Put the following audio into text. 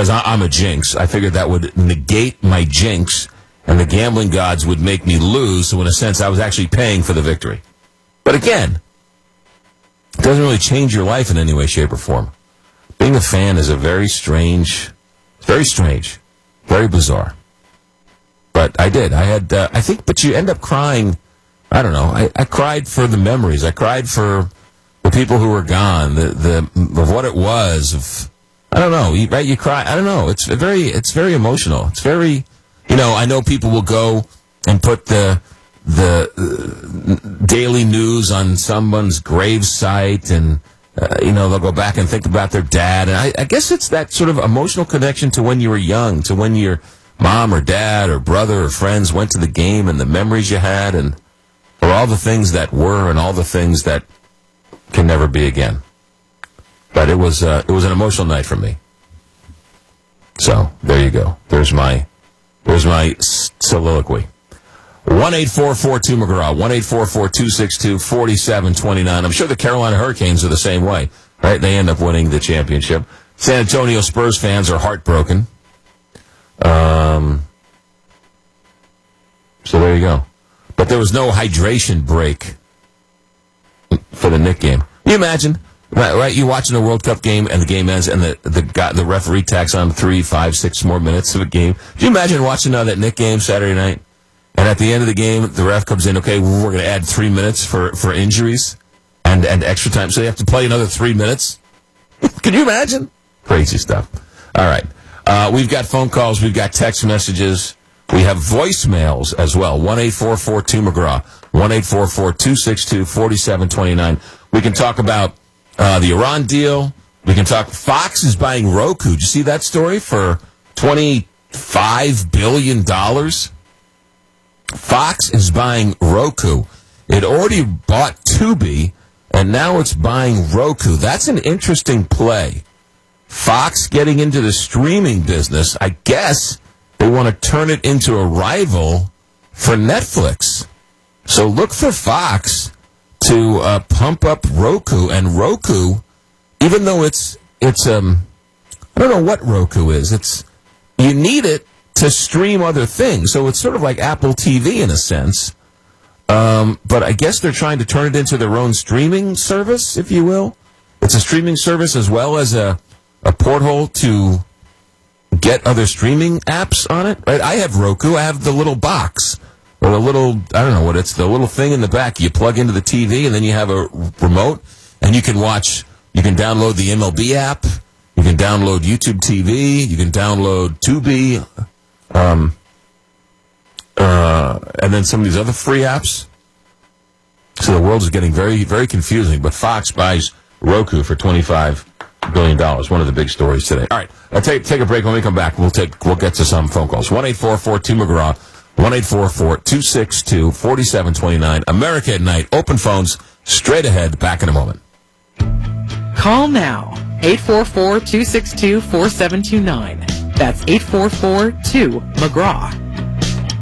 because I'm a jinx. I figured that would negate my jinx, and the gambling gods would make me lose, so in a sense, I was actually paying for the victory. But again, it doesn't really change your life in any way, shape, or form. Being a fan is very strange, very bizarre. But I did. But you end up crying. I don't know. I cried for the memories. I cried for the people who were gone, of what it was. I don't know. Right? You cry. I don't know. It's very emotional. It's very, I know people will go and put the daily news on someone's grave site, and they'll go back and think about their dad. And I guess it's that sort of emotional connection to when you were young, to when your mom or dad or brother or friends went to the game, and the memories you had, and or all the things that were and all the things that can never be again. But it was an emotional night for me. So there you go. There's my soliloquy. 1-844-2-McGraw, 1-844-262-4729. I'm sure the Carolina Hurricanes are the same way, right? They end up winning the championship. San Antonio Spurs fans are heartbroken. So there you go. But there was no hydration break for the Knick game. Can you imagine? Right, you watching a World Cup game and the game ends and the referee tacks on 3, 5, 6 more minutes of a game. Can you imagine watching that Knick game Saturday night? And at the end of the game, the ref comes in, okay, we're going to add 3 minutes for injuries and extra time. So they have to play another 3 minutes? Can you imagine? Crazy stuff. All right. We've got phone calls. We've got text messages. We have voicemails as well. 1-844-2-McGraw, 1-844-262-4729. We can talk about the Iran deal. We can talk. Fox is buying Roku. Did you see that story for $25 billion? Fox is buying Roku. It already bought Tubi, and now it's buying Roku. That's an interesting play. Fox getting into the streaming business. I guess they want to turn it into a rival for Netflix. So look for Fox to pump up Roku. And Roku, even though it's I don't know what Roku is. You need it to stream other things. So it's sort of like Apple TV in a sense. But I guess they're trying to turn it into their own streaming service, if you will. It's a streaming service as well as a porthole to get other streaming apps on it. Right? I have Roku. I have the little box. Or the little, I don't know what it's, the little thing in the back. You plug into the TV, and then you have a remote, and you can download the MLB app. You can download YouTube TV. You can download Tubi. And then some of these other free apps. So the world is getting very, very confusing. But Fox buys Roku for $25 billion. One of the big stories today. All right, I'll take a break. When we come back, we'll get to some phone calls. 1-844-2-McGraw, 1-844-262-4729. America at Night. Open phones straight ahead. Back in a moment. Call now. 844-262-4729. That's 844-2-McGraw.